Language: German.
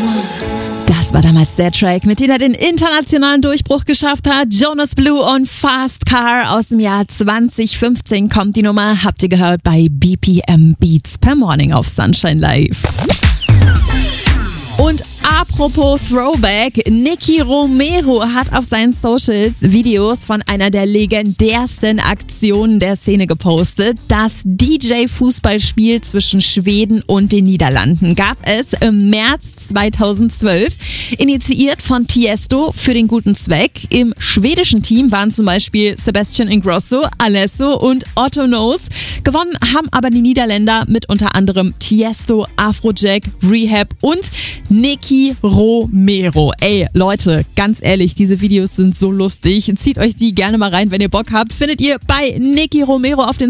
Das war damals der Track, mit dem er den internationalen Durchbruch geschafft hat. Jonas Blue und Fast Car aus dem Jahr 2015 kommt die Nummer. Habt ihr gehört bei BPM Beats per Morning auf Sunshine Live. Und apropos Throwback, Nicky Romero hat auf seinen Socials Videos von einer der legendärsten Aktionen der Szene gepostet. Das DJ-Fußballspiel zwischen Schweden und den Niederlanden gab es im März 2012, initiiert von Tiesto für den guten Zweck. Im schwedischen Team waren zum Beispiel Sebastian Ingrosso, Alesso und Otto Knows. Gewonnen haben aber die Niederländer mit unter anderem Tiesto, Afrojack, Rehab und Nicky Romero. Ey, Leute, ganz ehrlich, diese Videos sind so lustig. Zieht euch die gerne mal rein, wenn ihr Bock habt. Findet ihr bei Nicky Romero auf den